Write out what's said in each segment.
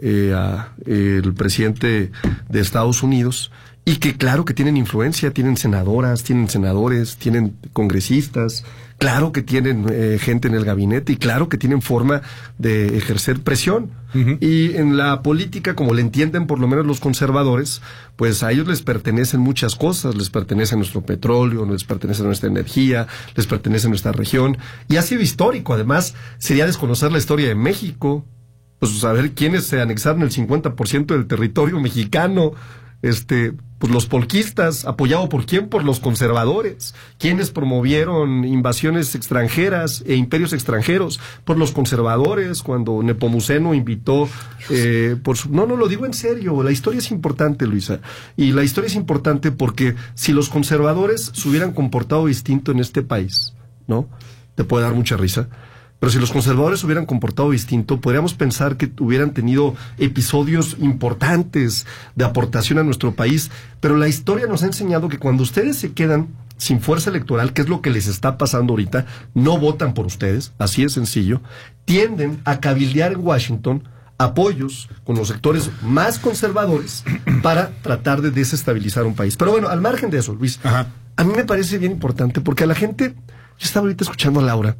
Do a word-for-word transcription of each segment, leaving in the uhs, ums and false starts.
eh, a, eh, el presidente de Estados Unidos, y que claro que tienen influencia, tienen senadoras, tienen senadores, tienen congresistas, claro que tienen eh, gente en el gabinete y claro que tienen forma de ejercer presión. Uh-huh. Y en la política, como le entienden por lo menos los conservadores, pues a ellos les pertenecen muchas cosas, les pertenece nuestro petróleo, les pertenece nuestra energía, les pertenece nuestra región, y ha sido histórico. Además, sería desconocer la historia de México, pues saber quiénes se anexaron el cincuenta por ciento del territorio mexicano. Este, pues los polquistas, ¿apoyado por quién? Por los conservadores. ¿Quiénes promovieron invasiones extranjeras e imperios extranjeros? Por los conservadores, cuando Nepomuceno invitó, eh, por su... No, no, lo digo en serio, la historia es importante, Luisa. Y la historia es importante porque si los conservadores se hubieran comportado distinto en este país, ¿no? Te puede dar mucha risa. Pero si los conservadores se hubieran comportado distinto, podríamos pensar que hubieran tenido episodios importantes de aportación a nuestro país. Pero la historia nos ha enseñado que cuando ustedes se quedan sin fuerza electoral, que es lo que les está pasando ahorita, no votan por ustedes, así de sencillo, tienden a cabildear en Washington apoyos con los sectores más conservadores para tratar de desestabilizar un país. Pero bueno, al margen de eso, Luis, Ajá. a mí me parece bien importante porque a la gente, yo estaba ahorita escuchando a Laura,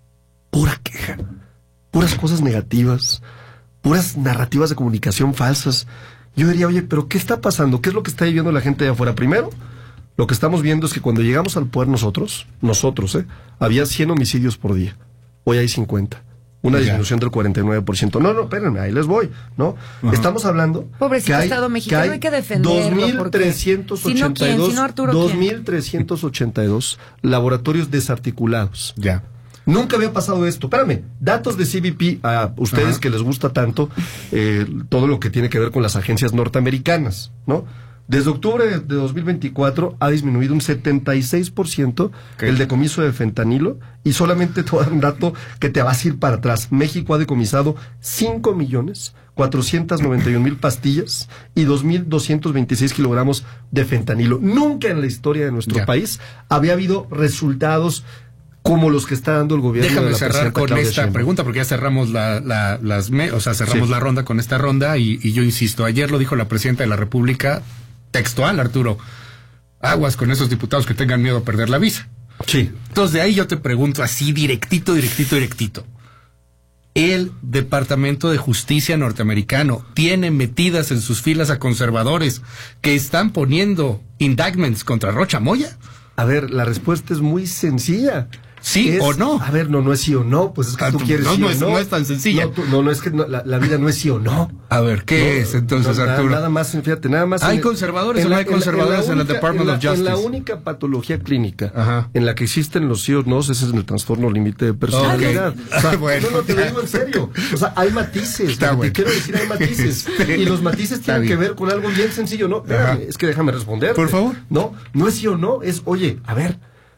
pura queja, puras cosas negativas, puras narrativas de comunicación falsas. Yo diría, oye, pero ¿qué está pasando? ¿Qué es lo que está viviendo la gente de afuera? Primero, lo que estamos viendo es que cuando llegamos al poder nosotros, nosotros, ¿eh? había cien homicidios por día. Hoy hay cincuenta. Una ya. disminución del cuarenta y nueve por ciento. No, no, espérenme, ahí les voy, ¿no? Uh-huh. Estamos hablando... Pobrecito hay, Estado mexicano, hay, hay que defenderlo. dos mil trescientos ochenta y dos, si no, ¿quién? Si no, dos mil trescientos ochenta y dos laboratorios desarticulados. Ya. Nunca había pasado esto. Espérame, datos de C B P, a ustedes Ajá. que les gusta tanto eh, todo lo que tiene que ver con las agencias norteamericanas, ¿no? Desde octubre de dos mil veinticuatro ha disminuido un setenta y seis por ciento okay. el decomiso de fentanilo, y solamente te voy a dar un dato que te vas a ir para atrás. México ha decomisado cinco millones cuatrocientos noventa y un mil pastillas y dos mil doscientos veintiséis kilogramos de fentanilo. Nunca en la historia de nuestro ya. país había habido resultados como los que está dando el gobierno. Déjame de la cerrar con Claudia esta Sheinbaum. pregunta, porque ya cerramos la, la, las me, o sea, cerramos sí. la ronda con esta ronda, y, y yo insisto, ayer lo dijo la presidenta de la República, textual, Arturo, aguas con esos diputados que tengan miedo a perder la visa. Sí. Entonces, de ahí yo te pregunto así, directito, directito, directito. El Departamento de Justicia norteamericano tiene metidas en sus filas a conservadores que están poniendo indictments contra Rocha Moya. A ver, la respuesta es muy sencilla. ¿Sí es, o no? A ver, no, no es sí o no, pues es que ah, tú quieres no, sí no o es, no. No es tan sencilla. No, tú, no, no, es que no, la, la vida no es sí o no. A ver, ¿qué no, es entonces, no, Arturo? Nada más, fíjate, nada más. ¿Hay conservadores o no hay conservadores en, en, en el Department en la, of Justice? En la única patología clínica Ajá. en la que existen los sí o no, ese es en el trastorno límite de personalidad. Okay. O sea, bueno, no, no, te lo digo en serio. O sea, hay matices. Está bueno. Te quiero decir, hay matices. Este, y los matices tienen que ver con algo bien sencillo, ¿no? Espérame, es que déjame responder. Por favor. No, no es sí o no, es, oye, a ver,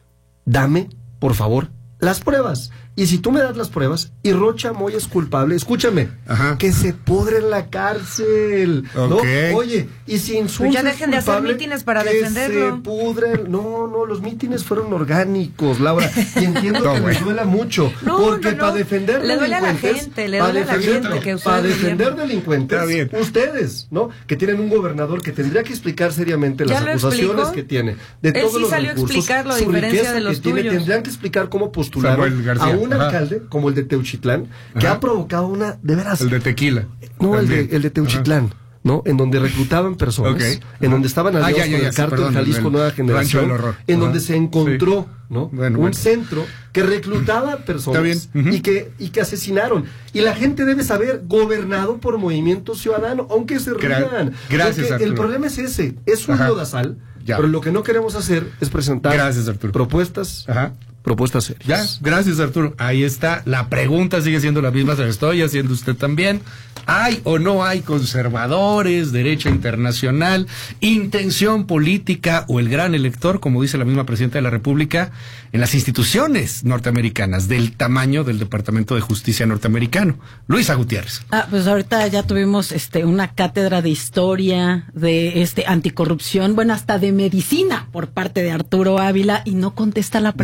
dame, por favor, las pruebas. Y si tú me das las pruebas y Rocha Moya es culpable, escúchame, Ajá. que se pudre en la cárcel. Okay. ¿No? Oye, y si insulta. Pues ya dejen de hacer mítines para que defenderlo. Se pudre. No, no, los mítines fueron orgánicos, Laura. Y entiendo no, que bueno. les duela mucho. No, porque no, no. para defender le duele delincuentes. A la gente, le duele a la gente que Para defender delincuentes, ustedes, ¿no? Que tienen un gobernador que tendría que explicar seriamente las acusaciones explicó? que tiene. De Él todos sí los salió recursos, a explicar la su diferencia de los que tiene, tuyos. tendrían que explicar cómo postularon a un Ajá. alcalde como el de Teuchitlán, que Ajá. ha provocado una, de veras... El de Tequila. No, el de, el de Teuchitlán, Ajá. ¿no? En donde reclutaban personas, okay. en donde estaban aliados ah, ya, ya, ya, con el cártel Jalisco Nueva Generación, en Ajá. donde se encontró, sí. ¿no? Bueno, un bueno. centro que reclutaba personas bien. Uh-huh. y, que, y que asesinaron. Y la gente debe saber, gobernado por Movimiento Ciudadano, aunque se rían. Gracias, Arturo. El problema es ese, es un lodazal, pero lo que no queremos hacer es presentar Gracias, Arturo. propuestas... Ajá. Propuestas serias. Ya, gracias, Arturo. Ahí está. La pregunta sigue siendo la misma, se la estoy haciendo usted también. ¿Hay o no hay conservadores, derecha internacional, intención política o el gran elector, como dice la misma presidenta de la República, en las instituciones norteamericanas del tamaño del Departamento de Justicia norteamericano? Luisa Gutiérrez. Ah, pues ahorita ya tuvimos este una cátedra de historia, de este anticorrupción, bueno, hasta de medicina por parte de Arturo Ávila, y no contesta la pregunta.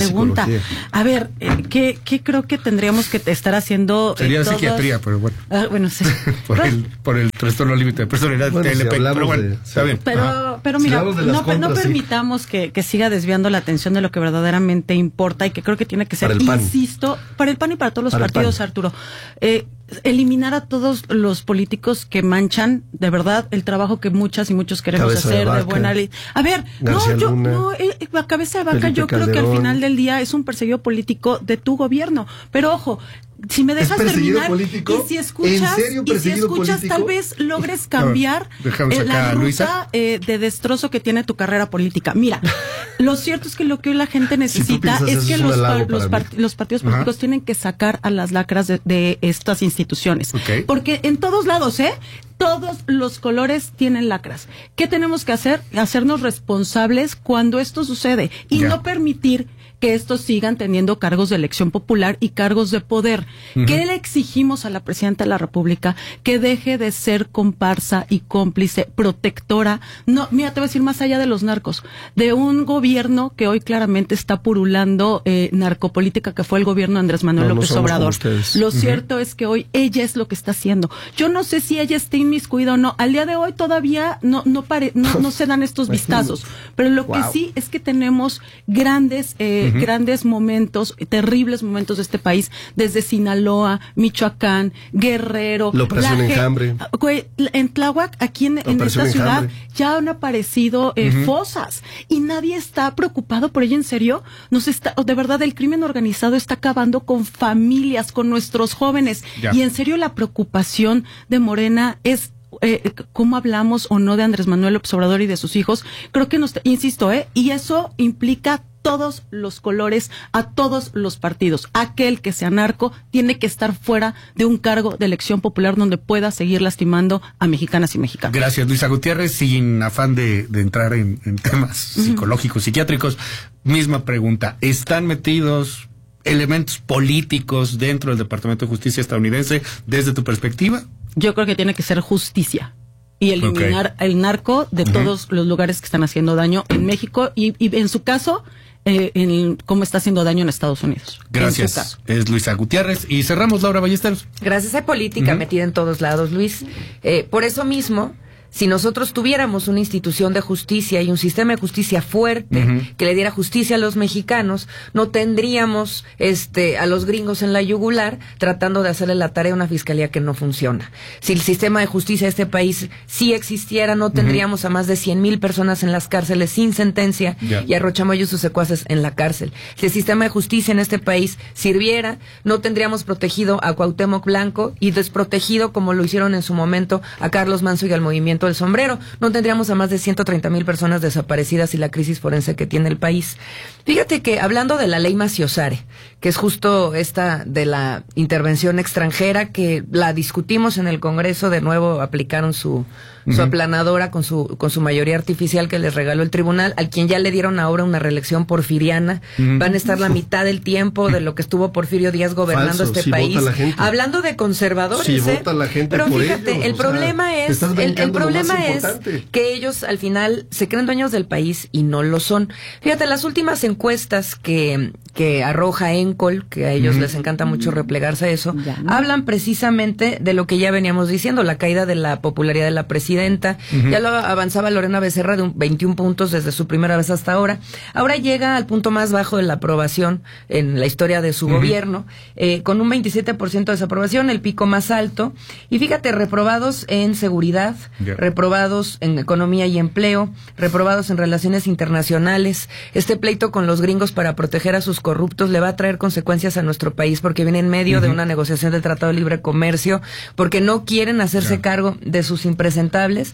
A ver, eh, ¿qué, ¿qué creo que tendríamos que estar haciendo? Sería eh, psiquiatría, pero bueno. Ah, bueno, sí. por, el, por el trastorno límite de personalidad. Bueno, T L P, si pero bueno, de, está bien. Pero, pero mira, si no, contras, no sí. permitamos que, que siga desviando la atención de lo que verdaderamente importa y que creo que tiene que ser, para el P A N. insisto, para el P A N y para todos los para partidos, Arturo. Eh, eliminar a todos los políticos que manchan de verdad el trabajo que muchas y muchos queremos Cabeza de hacer de, Vaca, buena ley. A ver, García no, yo, Luna, no, eh, la cabeza de vaca, Felipe yo creo que Calderón. al final del día es un perseguido político de tu gobierno. Pero ojo, si me dejas ¿Es perseguido terminar político? y si escuchas, ¿En serio y si perseguido escuchas político? tal vez logres cambiar Dejamos eh, acá la a ruta Luisa. eh, de destrozo que tiene tu carrera política. Mira, lo cierto es que lo que hoy la gente necesita piensas es eso que es un los, halago pa- los, para part- mí. los partidos Ajá. políticos tienen que sacar a las lacras de, de estas instituciones. Ok. Porque en todos lados, ¿eh? Todos los colores tienen lacras. ¿Qué tenemos que hacer? Hacernos responsables cuando esto sucede y Ya. no permitir que estos sigan teniendo cargos de elección popular y cargos de poder. Ujú. ¿Qué le exigimos a la presidenta de la República? Que deje de ser comparsa y cómplice, protectora. No, mira, te voy a decir más allá de los narcos, de un gobierno que hoy claramente está purulando eh, narcopolítica, que fue el gobierno de Andrés Manuel No, no López somos como Obrador. ustedes. Lo Ujú. cierto es que hoy ella es lo que está haciendo. Yo no sé si ella está inmiscuida o no. Al día de hoy todavía no no, pare, no, no se dan estos vistazos. Pero lo que Wow. sí es que tenemos grandes, eh, Ujú. grandes momentos, terribles momentos de este país, desde Sinaloa, Michoacán, Guerrero. La Operación ge- Enjambre. Güey, en Tláhuac, aquí en, en Operación esta ciudad, Enjambre. ya han aparecido eh, Ujú. fosas y nadie está preocupado por ello. En serio, nos está, de verdad, el crimen organizado está acabando con familias, con nuestros jóvenes. Ya. Y en serio, la preocupación de Morena es eh, cómo hablamos o no de Andrés Manuel López Obrador y de sus hijos. Creo que nos, insisto, eh, y eso implica todos los colores, a todos los partidos. Aquel que sea narco tiene que estar fuera de un cargo de elección popular donde pueda seguir lastimando a mexicanas y mexicanos. Gracias, Luisa Gutiérrez. Sin afán de, de entrar en, en temas psicológicos, psiquiátricos, misma pregunta. ¿Están metidos elementos políticos dentro del Departamento de Justicia estadounidense desde tu perspectiva? Yo creo que tiene que ser justicia y eliminar el narco de Ujú. todos los lugares que están haciendo daño en México y, y en su caso, eh, en cómo está haciendo daño en Estados Unidos. En su Gracias. caso. Es Luisa Gutiérrez. Y cerramos, Laura Ballesteros. Gracias, hay política Ujú. metida en todos lados, Luis. Eh, por eso mismo, si nosotros tuviéramos una institución de justicia y un sistema de justicia fuerte Ujú. que le diera justicia a los mexicanos, no tendríamos este a los gringos en la yugular tratando de hacerle la tarea a una fiscalía que no funciona. Si el sistema de justicia de este país sí existiera, no tendríamos a más de cien mil personas en las cárceles sin sentencia Ya. y a Rochamoyo y sus secuaces en la cárcel. Si el sistema de justicia en este país sirviera, no tendríamos protegido a Cuauhtémoc Blanco y desprotegido, como lo hicieron en su momento, a Carlos Manso y al movimiento del sombrero. No tendríamos a más de ciento treinta mil personas desaparecidas y la crisis forense que tiene el país. Fíjate que hablando de la ley Maciosare, que es justo esta de la intervención extranjera, que la discutimos en el Congreso, de nuevo aplicaron su, su Ujú. aplanadora con su, con su mayoría artificial que les regaló el tribunal, al quien ya le dieron ahora una reelección porfiriana. Ujú. Van a estar la mitad del tiempo de lo que estuvo Porfirio Díaz gobernando Falso, este sí país. vota la gente. Hablando de conservadores, Sí ¿eh? vota la gente Pero por fíjate, ellos, el o sea, problema te es, estás el, el brincando lo problema más es importante. que ellos al final se creen dueños del país y no lo son. Fíjate, las últimas encuestas que, que arroja Encol, que a ellos Ujú. les encanta mucho replegarse a eso, Ya, ¿no? hablan precisamente de lo que ya veníamos diciendo, la caída de la popularidad de la presidenta. Ujú. Ya lo avanzaba Lorena Becerra de un veintiún puntos desde su primera vez hasta ahora. Ahora llega al punto más bajo de la aprobación en la historia de su Ujú. gobierno, eh, con un veintisiete por ciento de desaprobación, el pico más alto. Y fíjate, reprobados en seguridad, Ya. reprobados en economía y empleo, reprobados en relaciones internacionales. Este pleito con los gringos para proteger a sus corruptos le va a traer consecuencias a nuestro país porque viene en medio Ujú. de una negociación del Tratado de Libre Comercio, porque no quieren hacerse Ya. cargo de sus impresentables.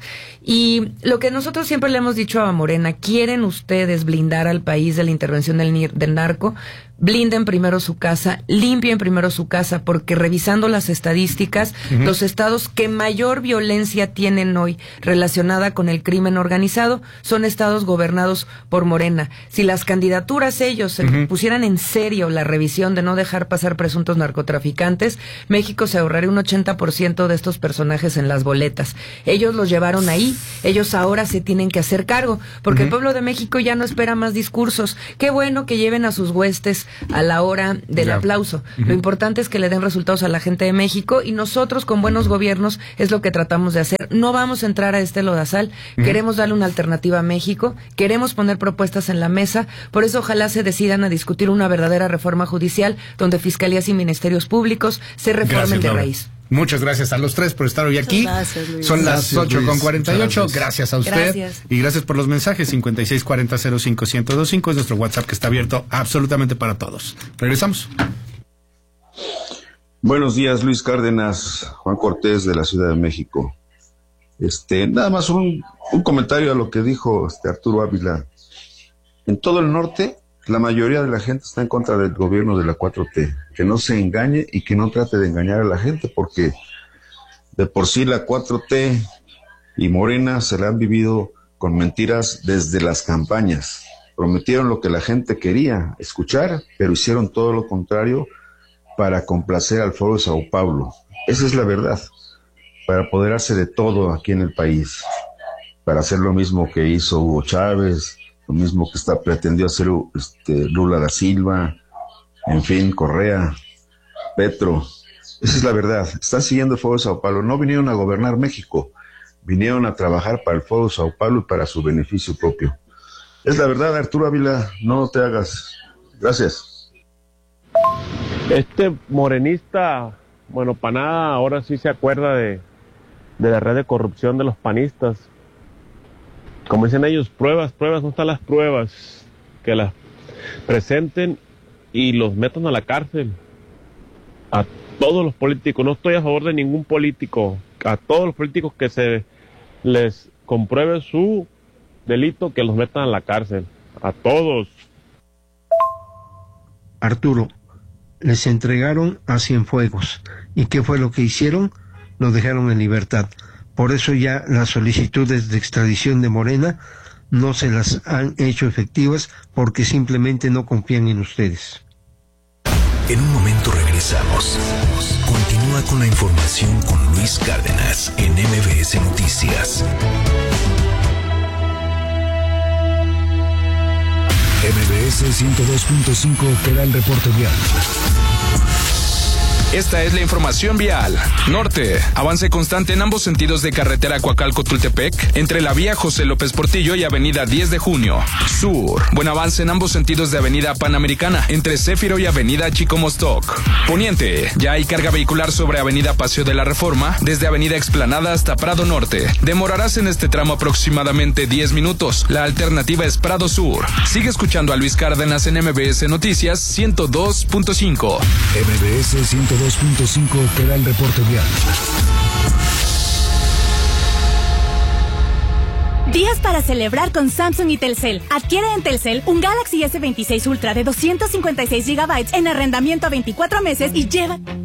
Y lo que nosotros siempre le hemos dicho a Morena, ¿quieren ustedes blindar al país de la intervención del, ni- del narco? Blinden primero su casa, limpien primero su casa, porque revisando las estadísticas, Ujú. los estados que mayor violencia tienen hoy relacionada con el crimen organizado son estados gobernados por Morena. Si las candidaturas ellos se Ujú. pusieran en serio la revisión de no dejar pasar presuntos narcotraficantes, México se ahorraría un ochenta por ciento de estos personajes en las boletas. Ellos los llevaron ahí, ellos ahora se tienen que hacer cargo, porque el Ujú. pueblo de México ya no espera más discursos. Qué bueno que lleven a sus huestes a la hora del Ya. aplauso. Uh-huh. Lo importante es que le den resultados a la gente de México y nosotros con buenos gobiernos es lo que tratamos de hacer. No vamos a entrar a este lodazal, uh-huh. queremos darle una alternativa a México, queremos poner propuestas en la mesa, por eso ojalá se decidan a discutir una verdadera reforma judicial donde fiscalías y ministerios públicos se reformen Gracias, de Laura. raíz. Muchas gracias a los tres por estar hoy aquí. Gracias, Luis. Son las Gracias, ocho con Luis. cuarenta y ocho. Muchas Gracias a usted. Gracias. Y gracias por los mensajes. cincuenta y seis cuarenta cero cinco uno cero dos cinco es nuestro WhatsApp que está abierto absolutamente para todos. Regresamos. Buenos días, Luis Cárdenas, Juan Cortés de la Ciudad de México. Este, nada más un, un comentario a lo que dijo este Arturo Ávila. En todo el norte, la mayoría de la gente está en contra del gobierno de la cuatro T. Que no se engañe y que no trate de engañar a la gente, porque de por sí la cuatro T y Morena se la han vivido con mentiras desde las campañas. Prometieron lo que la gente quería escuchar, pero hicieron todo lo contrario para complacer al Foro de Sao Paulo. Esa es la verdad, para apoderarse de todo aquí en el país, para hacer lo mismo que hizo Hugo Chávez, lo mismo que está pretendió hacer este, Lula da Silva, en fin, Correa, Petro. Esa es la verdad. Están siguiendo el Foro de Sao Paulo. No vinieron a gobernar México, vinieron a trabajar para el Foro de Sao Paulo y para su beneficio propio. Es la verdad, Arturo Ávila, no te hagas. Gracias. Este morenista, bueno, para nada, ahora sí se acuerda de, de la red de corrupción de los panistas. Como dicen ellos, pruebas, pruebas, no están las pruebas. Que las presenten y los metan a la cárcel. A todos los políticos, no estoy a favor de ningún político, a todos los políticos que se les compruebe su delito, que los metan a la cárcel, a todos. Arturo, les entregaron a Cienfuegos, ¿y qué fue lo que hicieron? Lo dejaron en libertad. Por eso ya las solicitudes de extradición de Morena no se las han hecho efectivas, porque simplemente no confían en ustedes. En un momento regresamos. Continúa con la información con Luis Cárdenas en M B S Noticias. M B S ciento dos punto cinco te da el reporte vial. Esta es la información vial. Norte, avance constante en ambos sentidos de carretera Coacalco-Tultepec, entre la vía José López Portillo y avenida diez de junio. Sur, buen avance en ambos sentidos de avenida Panamericana, entre Céfiro y avenida Chico Mostoc. Poniente, ya hay carga vehicular sobre avenida Paseo de la Reforma, desde avenida Explanada hasta Prado Norte. Demorarás en este tramo aproximadamente diez minutos. La alternativa es Prado Sur. Sigue escuchando a Luis Cárdenas en M B S Noticias ciento dos punto cinco. M B S ciento dos punto cinco te da el reporte vial. Días para celebrar con Samsung y Telcel. Adquiere en Telcel un Galaxy S veintiséis Ultra de doscientos cincuenta y seis gigabytes en arrendamiento a veinticuatro meses y lleva...